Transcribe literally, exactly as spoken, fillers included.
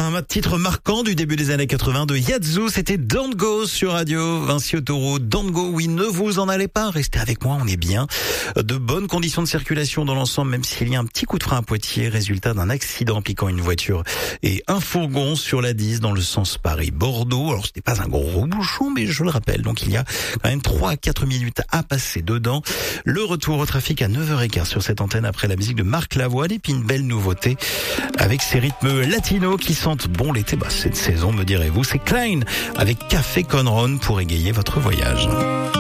un titre marquant du début des années quatre-vingts de Yazoo, c'était Don't Go sur Radio Vinci Autoroute. Don't Go, oui, ne vous en allez pas, restez avec moi, on est bien. De bonnes conditions de circulation dans l'ensemble, même s'il y a un petit coup de frein à Poitiers, résultat d'un accident impliquant une voiture et un fourgon sur la dix dans le sens Paris-Bordeaux. Alors, c'était pas un gros bouchon, mais je le rappelle, donc il y a quand même trois à quatre minutes à passer dedans. Le retour au trafic à neuf heures quinze sur cette antenne après la musique de Marc Lavoine et puis une belle nouveauté avec ses rythmes latinos qui sentent bon l'été. Bah, cette saison, me direz-vous, c'est Klein avec Café Conron pour égayer votre voyage.